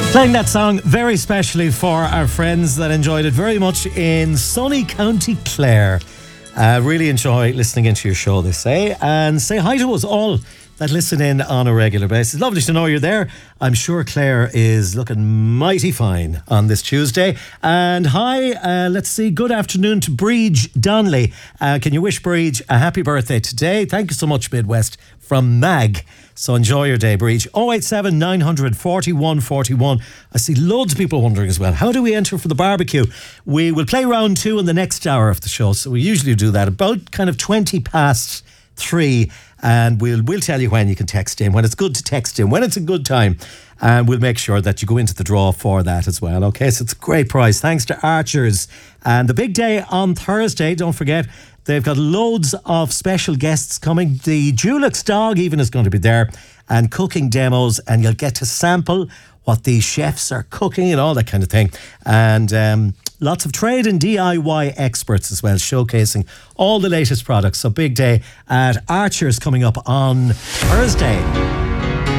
Playing that song very specially for our friends that enjoyed it very much in sunny County Clare. Really enjoy listening into your show, they say. And say hi to us all that listen in on a regular basis. Lovely to know you're there. I'm sure Claire is looking mighty fine on this Tuesday. And hi, let's see, good afternoon to Breege Donnelly. Can you wish Breege a happy birthday today? Thank you so much, Midwest, from Mag. So enjoy your day, Breege. 087 900 4141. I see loads of people wondering as well, how do we enter for the barbecue? We will play round 2 in the next hour of the show. So we usually do that about kind of 20 past 3, and we'll tell you when you can text in, when it's good to text in, when it's a good time, and we'll make sure that you go into the draw for that as well. Okay, so it's a great prize thanks to Archers. And the big day on Thursday, don't forget, they've got loads of special guests coming. The Dulux dog even is going to be there, and cooking demos, and you'll get to sample what the chefs are cooking and all that kind of thing. And lots of trade and DIY experts as well, showcasing all the latest products. So big day at Archers coming up on Thursday.